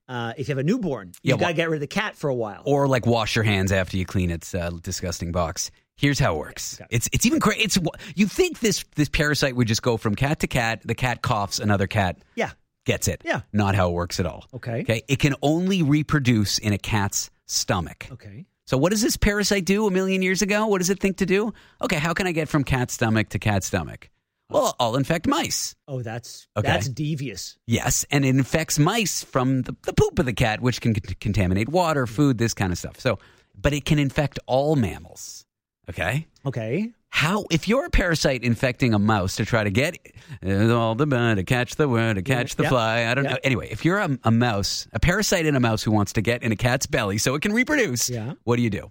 if you have a newborn, you got to get rid of the cat for a while. Or like wash your hands after you clean its disgusting box. Here's how it works. Okay. It's even crazy. You think this parasite would just go from cat to cat. The cat coughs, another cat gets it. Yeah. Not how it works at all. Okay. It can only reproduce in a cat's stomach. Okay. So what does this parasite do a million years ago? What does it think to do? Okay, how can I get from cat stomach to cat stomach? Well, I'll infect mice. Oh, that's devious. Yes, and it infects mice from the poop of the cat, which can contaminate water, food, this kind of stuff. So, but it can infect all mammals. Okay? Okay. How, if you're a parasite infecting a mouse to try to get all the to catch the word, to catch the fly, I don't know. Anyway, if you're a mouse, a parasite in a mouse who wants to get in a cat's belly so it can reproduce, what do?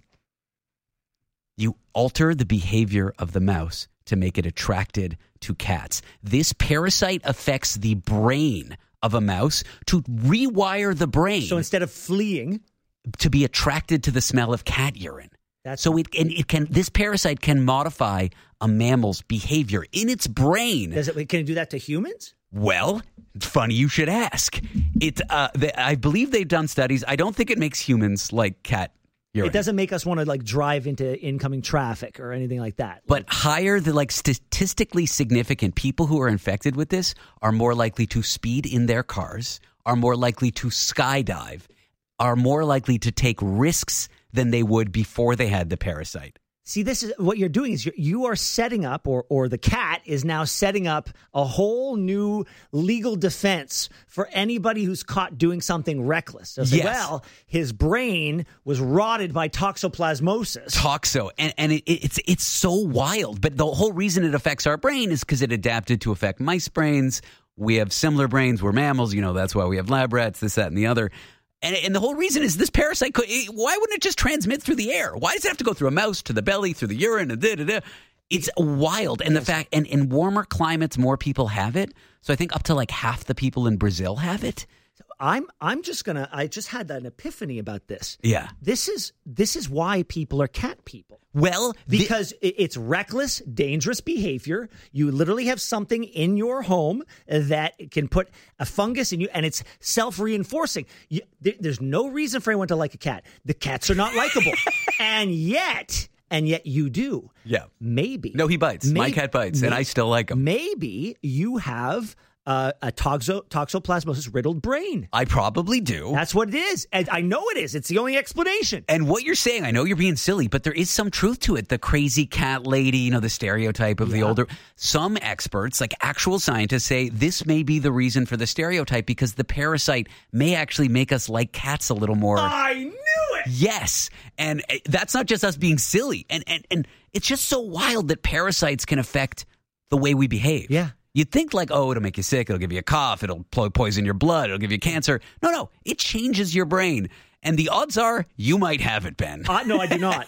You alter the behavior of the mouse to make it attracted to cats. This parasite affects the brain of a mouse to rewire the brain. So instead of fleeing, to be attracted to the smell of cat urine. This parasite can modify a mammal's behavior in its brain. Can it do that to humans? Well, it's funny you should ask. I believe they've done studies. I don't think it makes humans like cat urine. It doesn't make us want to like drive into incoming traffic or anything like that. But statistically significant people who are infected with this are more likely to speed in their cars, are more likely to skydive, are more likely to take risks than they would before they had the parasite. See, this is what you're doing is you are setting up, or the cat is now setting up a whole new legal defense for anybody who's caught doing something reckless. So say, well, his brain was rotted by toxoplasmosis. And it's so wild. But the whole reason it affects our brain is because it adapted to affect mice brains. We have similar brains. We're mammals. That's why we have lab rats, this, that, and the other. And the whole reason is this parasite, why wouldn't it just transmit through the air? Why does it have to go through a mouse, to the belly, through the urine, and It's wild. And the fact, and in warmer climates, more people have it. So I think up to like half the people in Brazil have it. I just had an epiphany about this. Yeah. This is why people are cat people. Well, because it's reckless, dangerous behavior. You literally have something in your home that can put a fungus in you, and it's self-reinforcing. There's no reason for anyone to like a cat. The cats are not likable. And yet you do. Yeah. Maybe. No, he bites. My cat bites, and I still like him. Maybe you have a toxoplasmosis riddled brain. I probably do. That's what it is. And I know it is. It's the only explanation. And what you're saying, I know you're being silly, but there is some truth to it. The crazy cat lady, the stereotype of the older. Some experts, like actual scientists, say this may be the reason for the stereotype because the parasite may actually make us like cats a little more. I knew it. Yes. And that's not just us being silly. And it's just so wild that parasites can affect the way we behave. Yeah. You'd think like, it'll make you sick, it'll give you a cough, it'll poison your blood, it'll give you cancer. No, it changes your brain. And the odds are you might have it, Ben. No, I do not.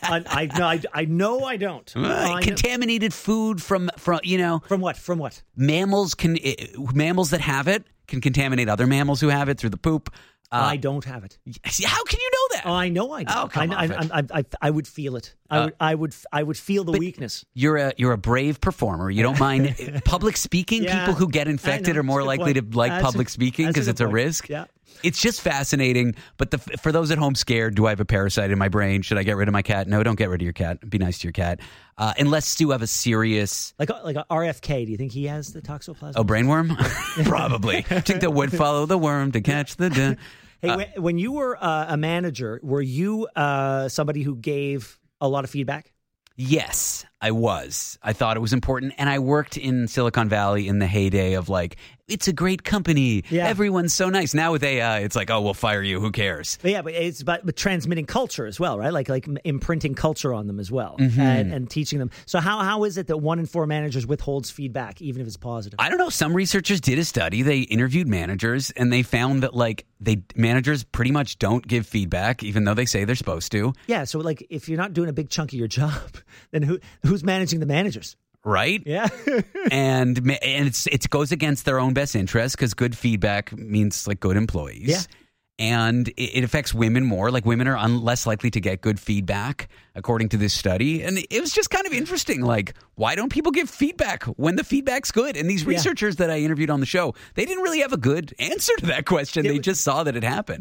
I know I don't. Contaminated food from From what? Mammals that have it can contaminate other mammals who have it through the poop. I don't have it. How can you know that? I know I do. Oh, come on. I would feel it. I would feel the weakness. You're a brave performer. You don't mind public speaking. Yeah, people who get infected are more likely to like public speaking because it's a risk. Yeah. It's just fascinating. But for those at home scared, do I have a parasite in my brain? Should I get rid of my cat? No, don't get rid of your cat. Be nice to your cat. Unless you have a serious... Like a RFK, do you think he has the toxoplasmosis? A brainworm? Probably. I think the wood follow the worm to catch the... Hey, when you were a manager, were you somebody who gave a lot of feedback? Yes, I was. I thought it was important. And I worked in Silicon Valley in the heyday of like, it's a great company. Yeah. Everyone's so nice. Now with AI, it's like, we'll fire you. Who cares? But yeah, but it's about transmitting culture as well, right? Like imprinting culture on them as well, and teaching them. So how is it that 1 in 4 managers withholds feedback, even if it's positive? I don't know. Some researchers did a study. They interviewed managers, and they found that managers pretty much don't give feedback, even though they say they're supposed to. Yeah. So like, if you're not doing a big chunk of your job, then who's managing the managers? Right? Yeah. and it goes against their own best interest because good feedback means like good employees. Yeah. And it affects women more. Like women are less likely to get good feedback, according to this study. And it was just kind of interesting. Like, why don't people give feedback when the feedback's good? And these researchers that I interviewed on the show, they didn't really have a good answer to that question. They just saw that it happened.